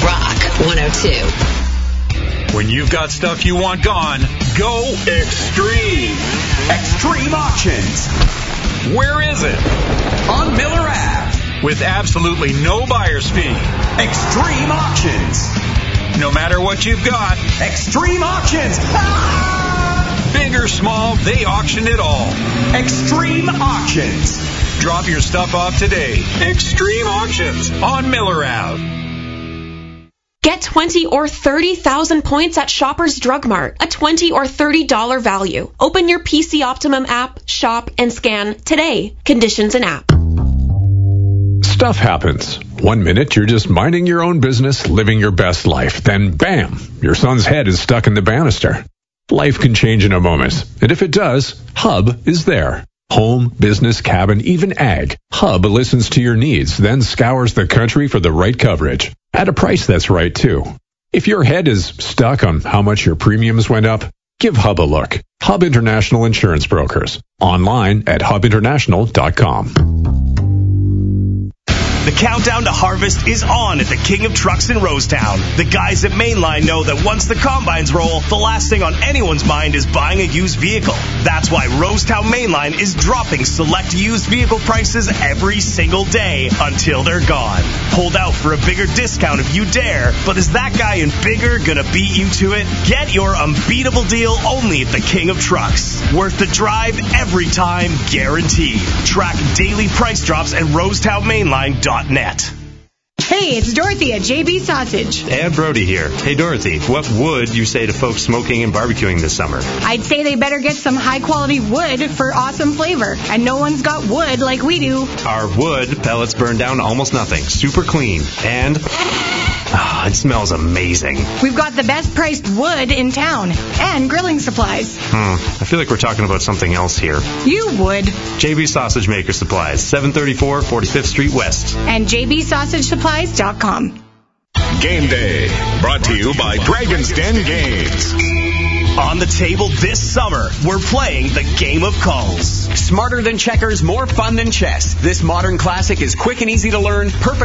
Rock 102. When you've got stuff you want gone, go Extreme. Extreme Auctions. Where is it? On Miller Ave. With absolutely no buyer's fee. Extreme Auctions. No matter what you've got. Extreme Auctions. Ah! Big or small, they auction it all. Extreme Auctions. Drop your stuff off today. Extreme Auctions on Miller Ave. Get 20 or 30,000 points at Shoppers Drug Mart, a $20 or $30 value. Open your PC Optimum app, shop, and scan today. Conditions and app. Stuff happens. 1 minute, you're just minding your own business, living your best life. Then, bam, your son's head is stuck in the banister. Life can change in a moment. And if it does, Hub is there. Home, business, cabin, even ag. Hub listens to your needs, then scours the country for the right coverage. At a price that's right, too. If your head is stuck on how much your premiums went up, give Hub a look. Hub International Insurance Brokers. Online at hubinternational.com. The countdown to harvest is on at the King of Trucks in Rosetown. The guys at Mainline know that once the combines roll, the last thing on anyone's mind is buying a used vehicle. That's why Rosetown Mainline is dropping select used vehicle prices every single day until they're gone. Hold out for a bigger discount if you dare, but is that guy in bigger gonna beat you to it? Get your unbeatable deal only at the King of Trucks. Worth the drive every time, guaranteed. Track daily price drops at RosetownMainline.net. Hey, it's Dorothy at JB Sausage. And Brody here. Hey, Dorothy, what would you say to folks smoking and barbecuing this summer? I'd say they better get some high-quality wood for awesome flavor. And no one's got wood like we do. Our wood pellets burn down almost nothing. Super clean. And it smells amazing. We've got the best priced wood in town. And grilling supplies. I feel like we're talking about something else here. You would. JB Sausage Maker Supplies, 734 45th Street West. And jbsausageSupplies.com. Game Day, brought to you by Dragon's Den Games. On the table this summer, we're playing the Game of Calls. Smarter than checkers, more fun than chess. This modern classic is quick and easy to learn, perfect